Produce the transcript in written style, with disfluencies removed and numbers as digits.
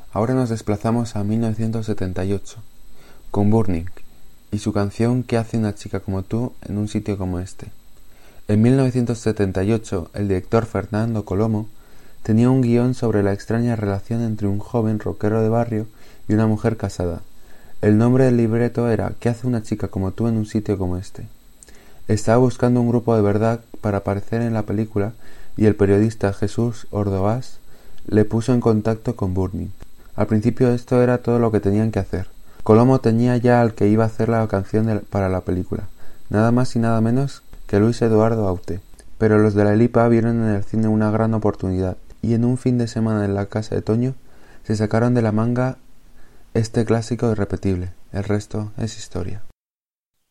Ahora nos desplazamos a 1978, con Burning, y su canción ¿Qué hace una chica como tú en un sitio como este? En 1978, el director Fernando Colomo tenía un guión sobre la extraña relación entre un joven rockero de barrio y una mujer casada. El nombre del libreto era ¿Qué hace una chica como tú en un sitio como este? Estaba buscando un grupo de verdad para aparecer en la película y el periodista Jesús Ordovás le puso en contacto con Burning. Al principio esto era todo lo que tenían que hacer. Colomo tenía ya al que iba a hacer la canción para la película, nada más y nada menos que Luis Eduardo Aute. Pero los de la Elipa vieron en el cine una gran oportunidad y en un fin de semana en la casa de Toño se sacaron de la manga este clásico irrepetible. El resto es historia.